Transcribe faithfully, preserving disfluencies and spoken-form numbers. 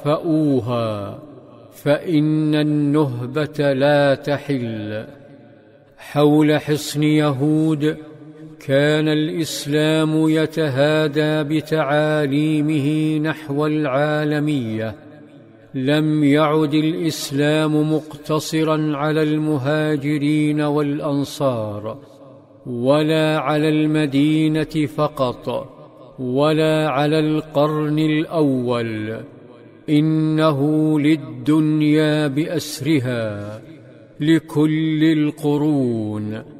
فأوها، فإن النهبة لا تحل. حول حصن يهود كان الإسلام يتهادى بتعاليمه نحو العالمية. لم يعد الإسلام مقتصرا على المهاجرين والأنصار، ولا على المدينة فقط، ولا على القرن الأول. إنه للدنيا بأسرها، لكل القرون.